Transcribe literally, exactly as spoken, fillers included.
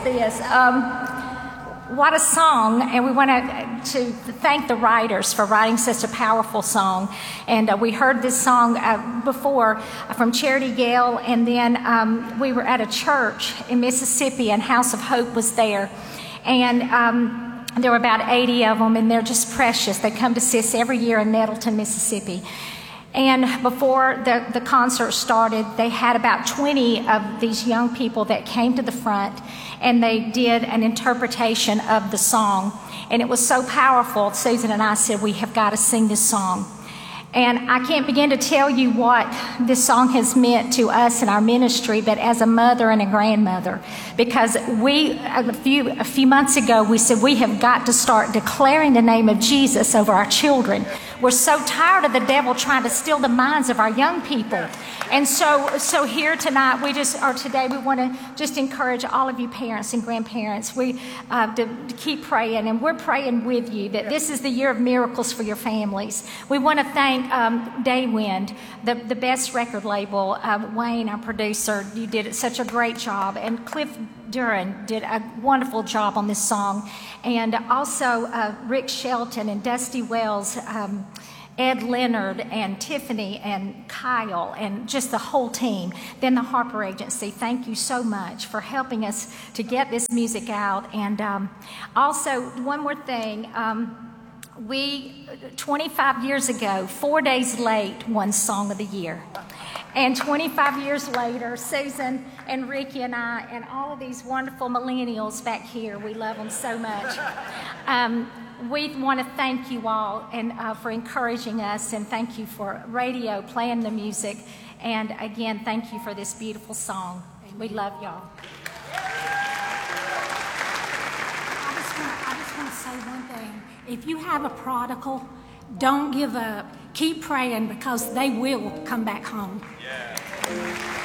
this. Um, what a song, and we want to, to thank the writers for writing such a powerful song. And uh, we heard this song uh, before from Charity Gale, and then um, we were at a church in Mississippi, and House of Hope was there. And um, there were about eighty of them, and they're just precious. They come to see us every year in Nettleton, Mississippi. And before the, the concert started, they had about twenty of these young people that came to the front, and they did an interpretation of the song. And it was so powerful, Susan and I said, we have got to sing this song. And I can't begin to tell you what this song has meant to us in our ministry, but as a mother and a grandmother, because we, a few, a few months ago, we said we have got to start declaring the name of Jesus over our children. We're so tired of the devil trying to steal the minds of our young people. And so, so here tonight, we just, or today, we want to just encourage all of you parents and grandparents we uh, to, to keep praying, and we're praying with you that this is the year of miracles for your families. We want to thank um, Daywind, the, the best record label. Uh, Wayne, our producer, you did such a great job, and Cliff Duran did a wonderful job on this song, and also uh, Rick Shelton and Dusty Wells, um, Ed Leonard and Tiffany and Kyle and just the whole team. Then the Harper Agency, thank you so much for helping us to get this music out. And um, also, one more thing, um, we, twenty-five years ago, Four Days Late won Song of the Year. And twenty-five years later, Susan and Ricky and I and all of these wonderful millennials back here, we love them so much. Um, we want to thank you all and uh, for encouraging us, and thank you for radio, playing the music, and again, thank you for this beautiful song. We love y'all. I just want, I just want to say one thing. If you have a prodigal, don't give up. Keep praying, because they will come back home. Yeah.